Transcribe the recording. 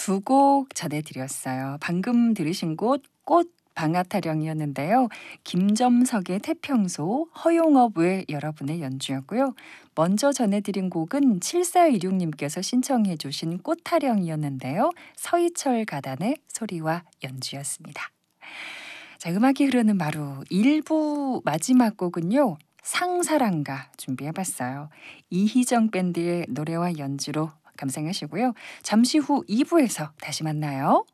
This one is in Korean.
두 곡 전해드렸어요. 방금 들으신 곳 꽃 방아타령이었는데요. 김점석의 태평소, 허용업의 여러분의 연주였고요. 먼저 전해드린 곡은 7416님께서 신청해 주신 꽃타령이었는데요. 서희철 가단의 소리와 연주였습니다. 자, 음악이 흐르는 마루 1부 마지막 곡은요. 상사랑가 준비해봤어요. 이희정 밴드의 노래와 연주로 감상하시고요. 잠시 후 2부에서 다시 만나요.